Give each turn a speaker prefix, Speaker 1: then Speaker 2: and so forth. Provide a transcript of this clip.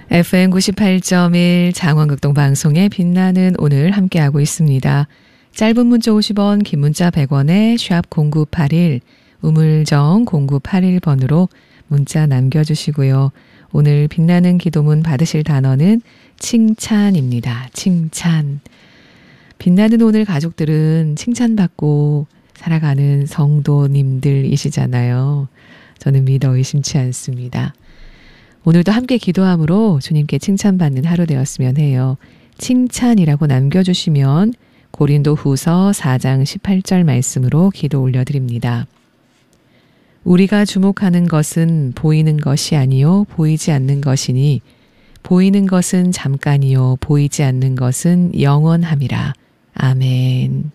Speaker 1: FM 98.1 장원극동 방송에 빛나는 오늘 함께하고 있습니다. 짧은 문자 50원, 긴 문자 100원에 샵 0981, 우물정 0981번으로 문자 남겨주시고요. 오늘 빛나는 기도문 받으실 단어는 칭찬입니다. 칭찬. 빛나는 오늘 가족들은 칭찬받고 살아가는 성도님들이시잖아요. 저는 믿어 의심치 않습니다. 오늘도 함께 기도함으로 주님께 칭찬받는 하루 되었으면 해요. 칭찬이라고 남겨주시면 고린도후서 4장 18절 말씀으로 기도 올려드립니다. 우리가 주목하는 것은 보이는 것이 아니요 보이지 않는 것이니 보이는 것은 잠깐이요 보이지 않는 것은 영원함이라. 아멘.